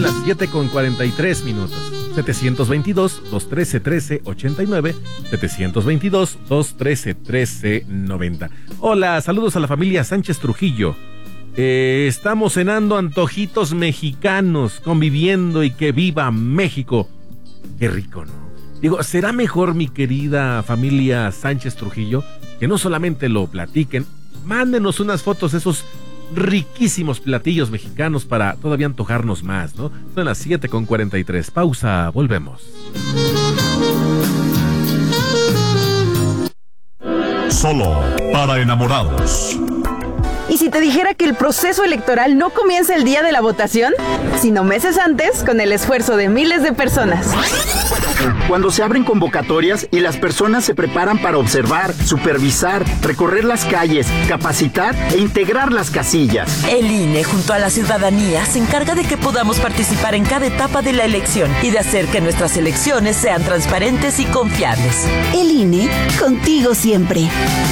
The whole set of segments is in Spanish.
Son las 7:43. 722-213-1389, 722-213-1390. Hola, saludos a la familia Sánchez Trujillo. Estamos cenando antojitos mexicanos, conviviendo y que viva México. Qué rico, ¿no? Digo, ¿será mejor, mi querida familia Sánchez Trujillo, que no solamente lo platiquen? Mándenos unas fotos de esos riquísimos platillos mexicanos para todavía antojarnos más, ¿no? Son las 7:43. Pausa, volvemos. Solo para enamorados. ¿Y si te dijera que el proceso electoral no comienza el día de la votación, sino meses antes, con el esfuerzo de miles de personas? Cuando se abren convocatorias y las personas se preparan para observar, supervisar, recorrer las calles, capacitar e integrar las casillas. El INE, junto a la ciudadanía, se encarga de que podamos participar en cada etapa de la elección y de hacer que nuestras elecciones sean transparentes y confiables. El INE, contigo siempre.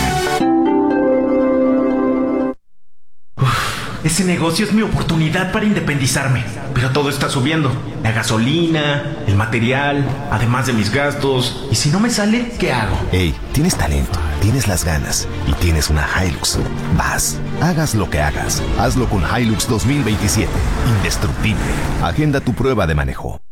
Ese negocio es mi oportunidad para independizarme. Pero todo está subiendo. La gasolina, el material, además de mis gastos. ¿Y si no me sale, qué hago? Hey, tienes talento, tienes las ganas y tienes una Hilux. Vas, hagas lo que hagas. Hazlo con Hilux 2027. Indestructible. Agenda tu prueba de manejo.